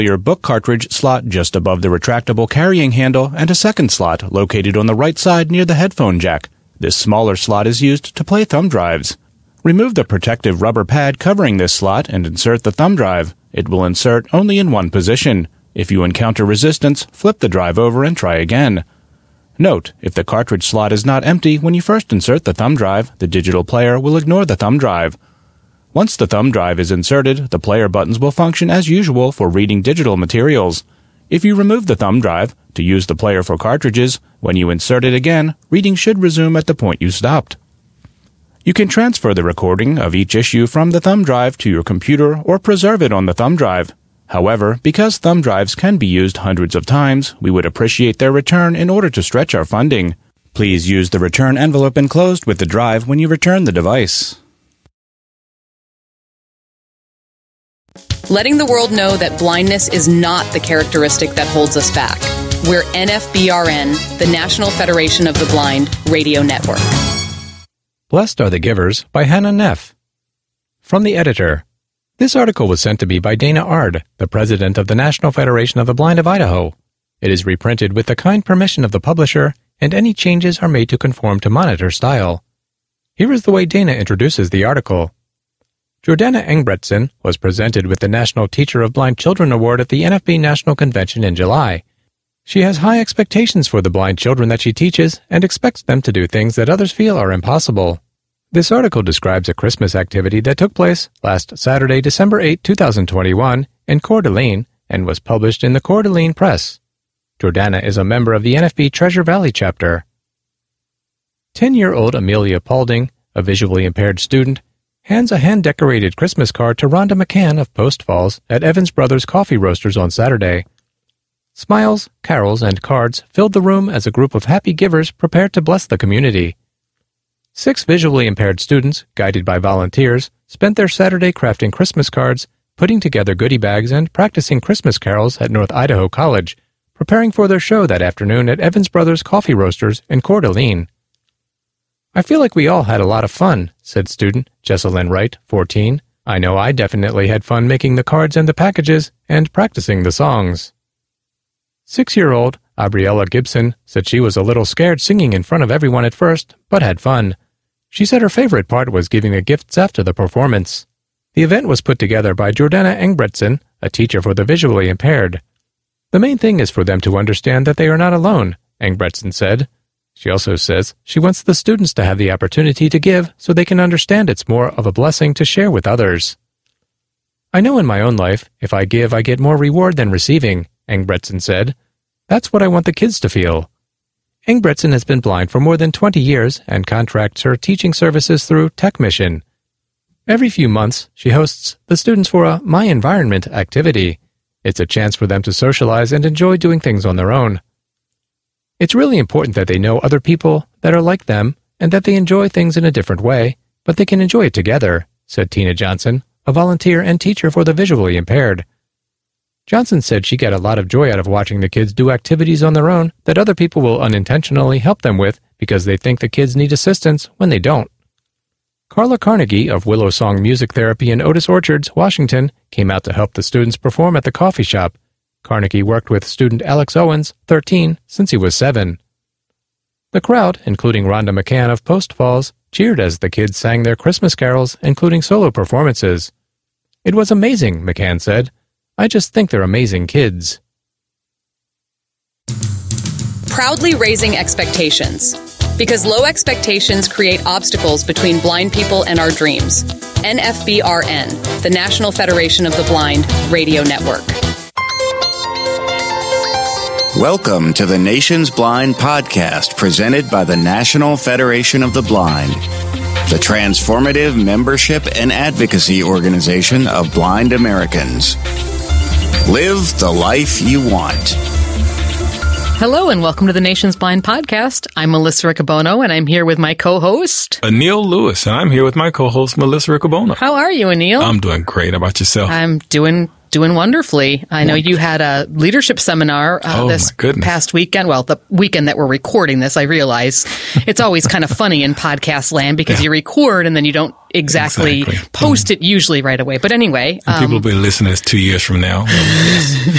your book cartridge slot just above the retractable carrying handle and a second slot located on the right side near the headphone jack. This smaller slot is used to play thumb drives. Remove the protective rubber pad covering this slot and insert the thumb drive. It will insert only in one position. If you encounter resistance, flip the drive over and try again. Note, if the cartridge slot is not empty when you first insert the thumb drive, the digital player will ignore the thumb drive. Once the thumb drive is inserted, the player buttons will function as usual for reading digital materials. If you remove the thumb drive to use the player for cartridges, when you insert it again, reading should resume at the point you stopped. You can transfer the recording of each issue from the thumb drive to your computer or preserve it on the thumb drive. However, because thumb drives can be used hundreds of times, we would appreciate their return in order to stretch our funding. Please use the return envelope enclosed with the drive when you return the device. Letting the world know that blindness is not the characteristic that holds us back. We're NFBRN, the National Federation of the Blind Radio Network. Blessed Are the Givers by Hannah Neff. From the editor. This article was sent to me by Dana Ard, the president of the National Federation of the Blind of Idaho. It is reprinted with the kind permission of the publisher, and any changes are made to conform to monitor style. Here is the way Dana introduces the article. Jordana Engbretson was presented with the National Teacher of Blind Children Award at the NFB National Convention in July. She has high expectations for the blind children that she teaches and expects them to do things that others feel are impossible. This article describes a Christmas activity that took place last Saturday, December 8, 2021, in Coeur d'Alene and was published in the Coeur d'Alene Press. Jordana is a member of the NFB Treasure Valley chapter. 10-year-old Amelia Paulding, a visually impaired student, hands a hand-decorated Christmas card to Rhonda McCann of Post Falls at Evans Brothers Coffee Roasters on Saturday. Smiles, carols, and cards filled the room as a group of happy givers prepared to bless the community. 6 visually impaired students, guided by volunteers, spent their Saturday crafting Christmas cards, putting together goodie bags, and practicing Christmas carols at North Idaho College, preparing for their show that afternoon at Evans Brothers Coffee Roasters in Coeur d'Alene. I feel like we all had a lot of fun, said student Jessalyn Wright, 14. I know I definitely had fun making the cards and the packages and practicing the songs. 6-year-old Abriella Gibson said she was a little scared singing in front of everyone at first, but had fun. She said her favorite part was giving the gifts after the performance. The event was put together by Jordana Engbretson, a teacher for the visually impaired. The main thing is for them to understand that they are not alone, Engbretson said. She also says she wants the students to have the opportunity to give so they can understand it's more of a blessing to share with others. I know in my own life, if I give, I get more reward than receiving, Engbretson said. That's what I want the kids to feel. Engbretson has been blind for more than 20 years and contracts her teaching services through Tech Mission. Every few months, she hosts the students for a My Environment activity. It's a chance for them to socialize and enjoy doing things on their own. It's really important that they know other people that are like them and that they enjoy things in a different way, but they can enjoy it together, said Tina Johnson, a volunteer and teacher for the visually impaired. Johnson said she got a lot of joy out of watching the kids do activities on their own that other people will unintentionally help them with because they think the kids need assistance when they don't. Carla Carnegie of Willow Song Music Therapy in Otis Orchards, Washington, came out to help the students perform at the coffee shop. Carnegie worked with student Alex Owens, 13, since he was 7. The crowd, including Rhonda McCann of Post Falls, cheered as the kids sang their Christmas carols, including solo performances. It was amazing, McCann said. I just think they're amazing kids. Proudly raising expectations. Because low expectations create obstacles between blind people and our dreams. NFBRN, the National Federation of the Blind Radio Network. Welcome to the Nation's Blind Podcast, presented by the National Federation of the Blind, the transformative membership and advocacy organization of blind Americans. Live the life you want. Hello and welcome to the Nation's Blind Podcast. I'm Melissa Riccobono and I'm here with my co-host, Anil Lewis, and I'm here with my co-host, Melissa Riccobono. How are you, Anil? I'm doing great. How about yourself? I'm doing Doing wonderfully. I know you had a leadership seminar this past weekend. Well, the weekend that we're recording this, I realize it's always kind of funny in podcast land because you record and then you don't exactly post it usually right away. But anyway. People will be listening to us 2 years from now.